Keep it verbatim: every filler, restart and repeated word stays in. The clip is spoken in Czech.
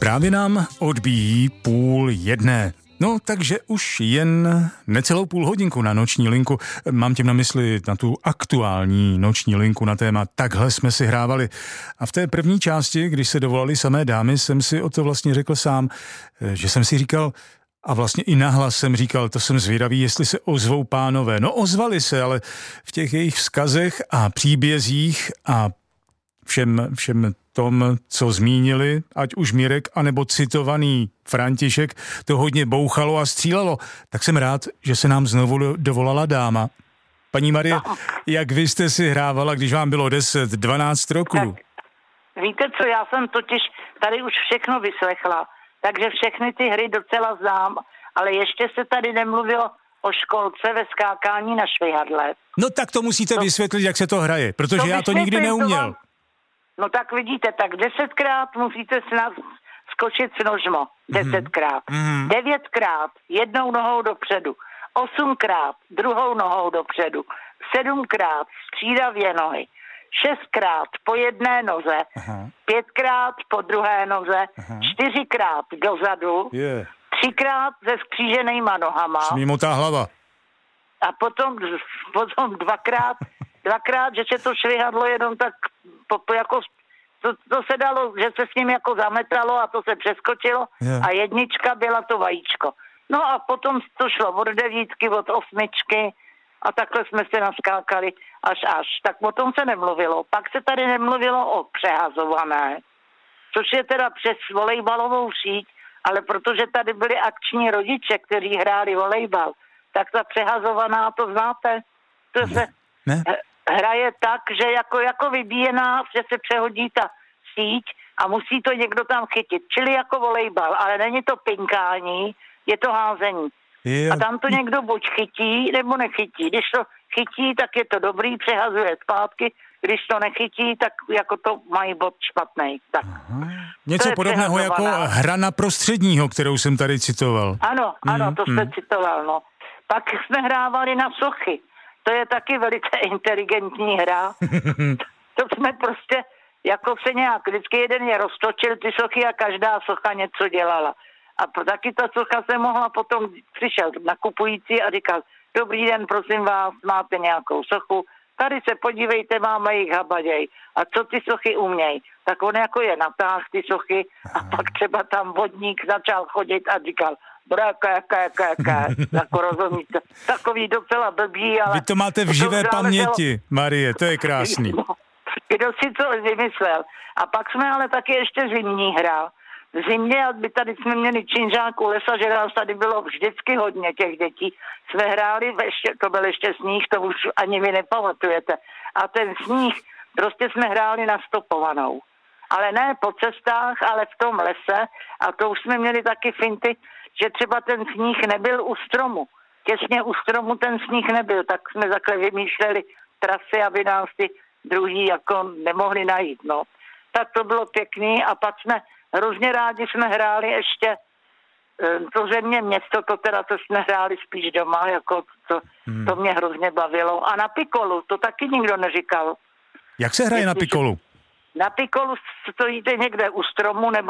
Právě nám odbíjí půl jedné. No, takže už jen necelou půl hodinku na noční linku. Mám tím na mysli na tu aktuální noční linku na téma Takhle jsme si hrávali. A v té první části, když se dovolali samé dámy, jsem si o to vlastně řekl sám, že jsem si říkal, a vlastně i nahlas jsem říkal, to jsem zvědavý, jestli se ozvou pánové. No, ozvali se, ale v těch jejich vzkazech a příbězích a všem, všem tom, co zmínili, ať už Mirek, anebo citovaný František, to hodně bouchalo a střílelo. Tak jsem rád, že se nám znovu dovolala dáma. Paní Marie, jak vy jste si hrávala, když vám bylo deset, dvanáct roků? Tak, víte co, já jsem totiž tady už všechno vyslechla, takže všechny ty hry docela znám, ale ještě se tady nemluvilo o školce ve skákání na švihadle. No tak to musíte to, vysvětlit, jak se to hraje, protože to já to nikdy neuměl. No tak vidíte, tak desetkrát musíte snad skočit s nožmo. Desetkrát. Mm. Devětkrát jednou nohou dopředu. Osmkrát druhou nohou dopředu. Sedmkrát střídavě nohy. Šestkrát po jedné noze. Aha. Pětkrát po druhé noze. Aha. Čtyřikrát dozadu. Yeah. Třikrát se skříženýma nohama. Smímotá hlava. A potom, potom dvakrát Dvakrát, že se to švihadlo jenom tak po, po jako, to, to se dalo, že se s ním jako zametalo a to se přeskočilo yeah. A jednička byla to vajíčko. No a potom to šlo od devítky, od osmičky a takhle jsme se naskákali až až. Tak o tom se nemluvilo. Pak se tady nemluvilo o přehazované, což je teda přes volejbalovou síť, ale protože tady byli akční rodiče, kteří hráli volejbal, tak ta přehazovaná, to znáte? To se... Ne? Hraje tak, že jako, jako vybíjená, že se přehodí ta síť a musí to někdo tam chytit. Čili jako volejbal, ale není to pinkání, je to házení. Je. A tam to někdo buď chytí, nebo nechytí. Když to chytí, tak je to dobrý, přehazuje zpátky. Když to nechytí, tak jako to mají bod špatnej. Tak. Něco podobného jako hra na prostředního, kterou jsem tady citoval. Ano, ano, mm, to jste mm. citoval, no. Pak jsme hrávali na sochy. To je taky velice inteligentní hra. To jsme prostě, jako se nějak, vždycky jeden je roztočil ty sochy a každá socha něco dělala. A taky ta socha se mohla potom, přišel nakupující a říkal, dobrý den, prosím vás, máte nějakou sochu, tady se podívejte, máme jich habaděj. A co ty sochy umějí? Tak on jako je natáhl ty sochy a pak třeba tam vodník začal chodit a říkal, Bráka, jaká, jaká, jaká, jako rozumíte. Takový docela blbý, ale... Vy to máte v živé paměti, Marie, to je krásný. No, kdo si to vymyslel. A pak jsme ale taky ještě zimní hra. V zimě, aby tady jsme měli činžáku lesa, že nás tady bylo vždycky hodně těch dětí. Jsme hráli, ještě, to byl ještě sníh, to už ani vy nepamatujete. A ten sníh, prostě jsme hráli na stopovanou. Ale ne po cestách, ale v tom lese. A to už jsme měli taky finty, že třeba ten sníh nebyl u stromu. Těsně u stromu ten sníh nebyl, tak jsme takhle vymýšleli trasy, aby nás ty druhý jako nemohli najít, no. Tak to bylo pěkný a pak jsme hrozně rádi jsme hráli ještě to země město, to teda to jsme hráli spíš doma, jako to, hmm. to mě hrozně bavilo. A na pikolu, to taky nikdo neříkal. Jak se hraje na pikolu? Na pikolu stojíte někde u stromu nebo